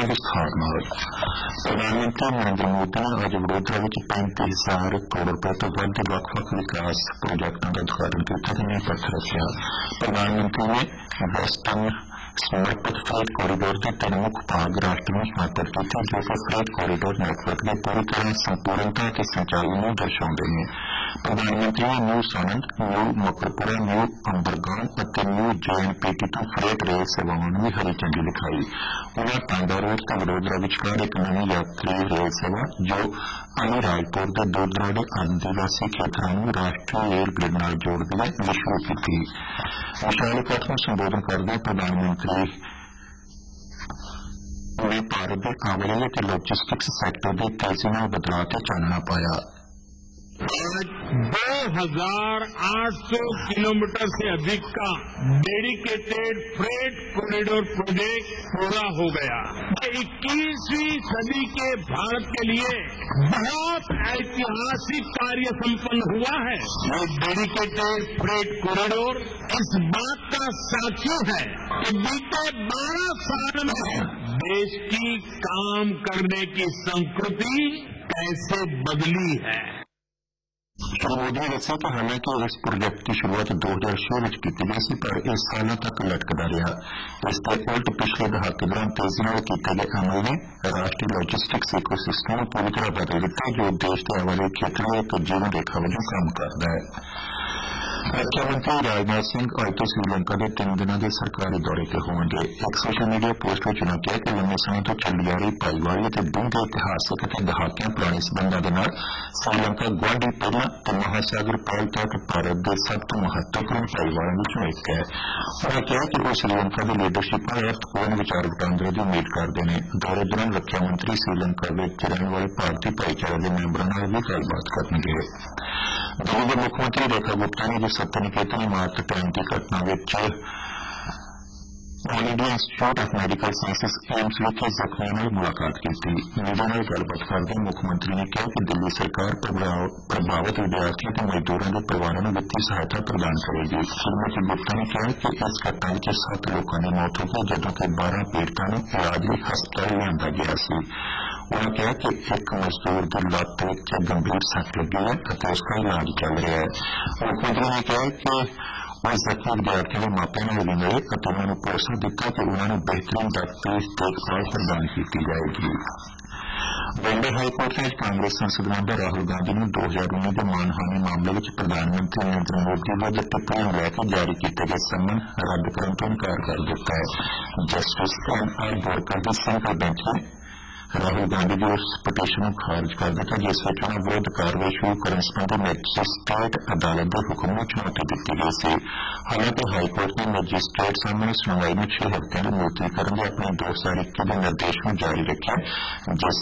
ਦਾ ਵਿਸਥਾਰ ਨਾਲ। प्रधानमंत्री नरेंद्र मोदी ने अज वडोदरा में 35,000 करोड़ रुपए तो वध ਵੱਖ-ਵੱਖ विकास प्रोजेक्टों का उद्घाटन किया ते नींह पत्थर रखिया। प्रधानमंत्री ने वेस्टर्न समर्पित फ्रेट कॉरीडोर के 3 मुख भाग राष्ट्र में समर्पित किए जो कि फ्रेट कॉरीडोर नेटवर्क की पूरी तरह संपूर्णता के संचालन में दर्शाते हैं। प्रधानमंत्री ने न्यू सानंद, न्यू मकरपुरा, न्यू अंबरगांव और न्यू JNPT तो फ्रेट रेल सेवाओं में भी हरी झंडी दिखाई। उन्होंने टांडा रोड से वडोदरा विचकार एक नई यात्री रेल सेवा जो अलीराजपुर के दूर दराडे आदिवासी क्षेत्रों में राष्ट्रीय रेल ग्रिड नाल जोड़ती है भी शुरू की थी। विशाल इकट्ठ में संबोधन करते प्रधानमंत्री ने भारत के आवाजाही और लॉजिस्टिक्स सेक्टर के तेजी नाल बदलाव से चानना पाया। आज 2,800 किलोमीटर से अधिक का डेडिकेटेड फ्रेट कॉरिडोर प्रोजेक्ट पूरा हो गया। 21वीं सदी के भारत के लिए बहुत ऐतिहासिक कार्य संपन्न हुआ है। ये डेडिकेटेड फ्रेट कॉरिडोर इस बात का साक्षी है कि बीते 12 साल में देश की काम करने की संस्कृति कैसे बदली है। श्री मोदी ने दसा कि हालांकि इस प्रोजेक्ट की शुरुआत 2006 में की गई सी पर इस सालों तक लटकता रहा। इसके उल्ट पिछले दहाके दौरान तेजी नाल किए गए अमल ने राष्ट्रीय लॉजिस्टिक्स इकोसिस्टम को पूरी तरह बदल दिता जो देश के आवाजाही क्षेत्र में एक जीवन रेखा वजों काम करता है। रक्षा मंत्री राजनाथ सिंह अज तो श्रीलंका के 3 दिनों के सरकारी दौरे पर होंगे। एक सोशल मीडिया पोस्ट में उन्होंने कहा कि लंबे समय तो चली आ रही भाईवाली और डूंघे इतिहासक और दहाकियां पुराने संबंधों के नाल श्रीलंका गुआढ़ी पहला तो महासागर पार तक भारत के सब तो महत्वपूर्ण भाईवालों में एक है। उन्होंने कहा कि वो श्रीलंका की लीडरशिप में अर्थपूर्ण विचार वटांदरे की उम्मीद करते हैं। दौरे दौरान रक्षा मंत्री श्रीलंका में रहने वाले भारतीय भाईचारे के मैंबरों नाल भी गलबात करेंगे। दिल्ली के मुख्यमंत्री रेखा गुप्ता ने जो सत्य निकेतन इमारत ट्रेन की घटना all India institute of medical sciences AIIMS विखे जख्मियों में मुलाकात की थी। मीडिया में गलबात करते मुख्यमंत्री ने कहा कि दिल्ली सरकार प्रभावित विद्यार्थियों और मजदूरों के परिवारों को वित्तीय सहायता प्रदान करेगी। श्रीमती गुप्ता ने कहा कि इस घटना में 7 लोगों की मौत हो गई जबकि 12 पीड़ितों को इलाज लिए हस्पताल लिया गया सी। उन्होंने कहा कि एक मजदूर की लत्त में गंभीर सट लगी है और उसका इलाज चल रहा है। मुख्यमंत्री ने कहा कि वह जख्मी विद्यार्थियों के मापिया ने भी मिले और उन्होंने भरोसा दिता कि उन्होंने बेहतरीन डॉक्टरी देखभाल प्रदान की जाएगी। बॉम्बे हाईकोर्ट ने कांग्रेस संसद मैंबर राहुल गांधी ने 2019 के मानहानि मामले में प्रधानमंत्री नरेंद्र मोदी विरुद्ध टिप्पणी लैके जारी किए गए सम्मन रद्द करने तो इनकार कर दिता है। जस्टिस NR बोरकर की सिंगल बेंच ने राहुल गांधी की उस पटिशन को खारिज कर दिया जिस उन्होंने विरुद्ध कार्रवाई शुरू करने संबंधी मैजिस्ट्रेट अदालत के हुक्म में चुनौती दी गई थी। हालांकि हाईकोर्ट ने मैजिस्ट्रेट सामने सुनवाई में 6 हफ्ते की मुलतवी करने के अपने 2021 के निर्देश में जारी रखे जिस